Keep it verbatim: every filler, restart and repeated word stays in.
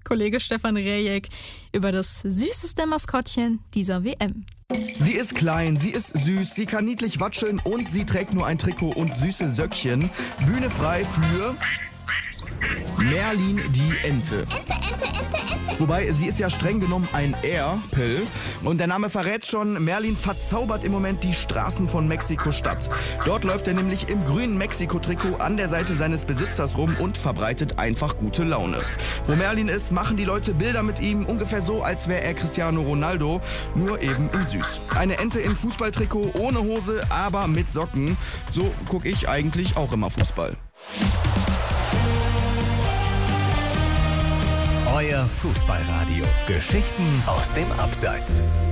Kollege Stefan Rejek über das süßeste Maskottchen dieser W M. Sie ist klein, sie ist süß, sie kann niedlich watscheln und sie trägt nur ein Trikot und süße Söckchen. Bühne frei für Merlin die Ente. Ente, Ente, Ente, Ente. Wobei, sie ist ja streng genommen ein Erpel. Und der Name verrät schon, Merlin verzaubert im Moment die Straßen von Mexiko-Stadt. Dort läuft er nämlich im grünen Mexiko-Trikot an der Seite seines Besitzers rum und verbreitet einfach gute Laune. Wo Merlin ist, machen die Leute Bilder mit ihm, ungefähr so, als wäre er Cristiano Ronaldo, nur eben in süß. Eine Ente in Fußballtrikot, ohne Hose, aber mit Socken. So gucke ich eigentlich auch immer Fußball. Euer Fußballradio. Geschichten aus dem Abseits.